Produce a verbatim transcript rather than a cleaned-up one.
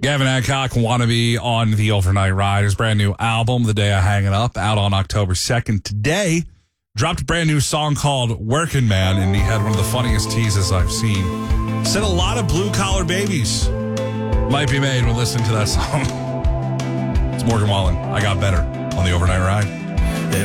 Gavin Hancock, Wannabe on the Overnight Ride. His brand new album, The Day I Hang It Up, out on October second. Today, dropped a brand new song called Working Man, and he had one of the funniest teases I've seen. Said a lot of blue-collar babies might be made when listening to that song. It's Morgan Wallen. I Got Better on the Overnight Ride.